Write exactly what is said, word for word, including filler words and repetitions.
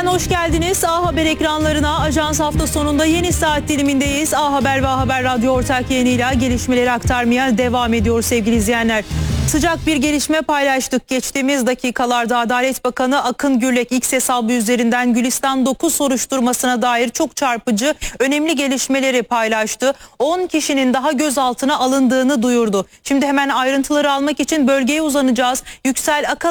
hoş geldiniz. A Haber ekranlarına Ajans hafta sonunda yeni saat dilimindeyiz. A Haber ve A Haber Radyo ortak yayınıyla gelişmeleri aktarmaya devam ediyor sevgili izleyenler. Sıcak bir gelişme paylaştık. Geçtiğimiz dakikalarda Adalet Bakanı Akın Gürlek X hesabı üzerinden Gülistan dokuz soruşturmasına dair çok çarpıcı, önemli gelişmeleri paylaştı. on kişinin daha gözaltına alındığını duyurdu. Şimdi hemen ayrıntıları almak için bölgeye uzanacağız. Yüksel Akan